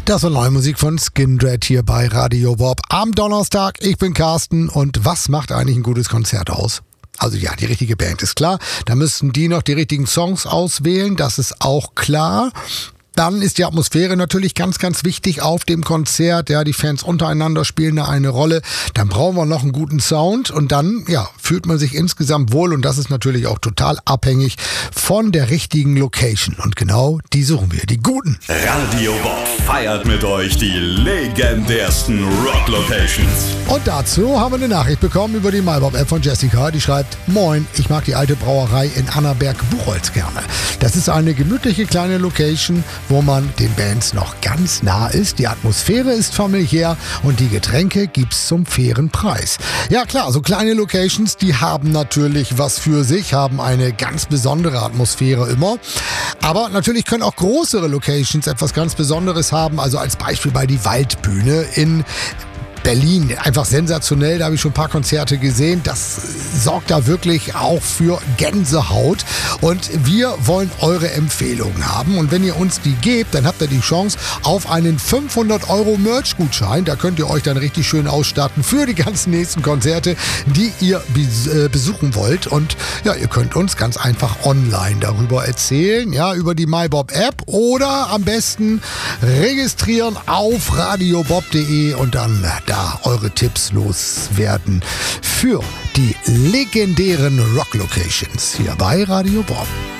Das war neue Musik von Skindred hier bei Radio Bob am Donnerstag. Ich bin Carsten und was macht eigentlich ein gutes Konzert aus? Also ja, die richtige Band ist klar. Da müssten die noch die richtigen Songs auswählen, das ist auch klar. Dann ist die Atmosphäre natürlich ganz, ganz wichtig auf dem Konzert. Ja, die Fans untereinander spielen da eine Rolle. Dann brauchen wir noch einen guten Sound und dann, ja, fühlt man sich insgesamt wohl und das ist natürlich auch total abhängig von der richtigen Location. Und genau die suchen wir, die guten. Radio Bob feiert mit euch die legendärsten Rock-Locations. Und dazu haben wir eine Nachricht bekommen über die MyBob-App von Jessica. Die schreibt: Moin, ich mag die alte Brauerei in Annaberg-Buchholz gerne. Das ist eine gemütliche kleine Location, wo man den Bands noch ganz nah ist. Die Atmosphäre ist familiär und die Getränke gibt's zum fairen Preis. Ja klar, so kleine Locations, die haben natürlich was für sich, haben eine ganz besondere Atmosphäre immer. Aber natürlich können auch größere Locations etwas ganz Besonderes haben. Also als Beispiel bei die Waldbühne in Berlin, einfach sensationell, da habe ich schon ein paar Konzerte gesehen, das sorgt da wirklich auch für Gänsehaut und wir wollen eure Empfehlungen haben und wenn ihr uns die gebt, dann habt ihr die Chance auf einen 500 € Merch-Gutschein, da könnt ihr euch dann richtig schön ausstatten für die ganzen nächsten Konzerte, die ihr besuchen wollt und ja, ihr könnt uns ganz einfach online darüber erzählen, ja, über die MyBob-App oder am besten registrieren auf radiobob.de und dann da eure Tipps loswerden für die legendären Rock-Locations hier bei Radio Bob.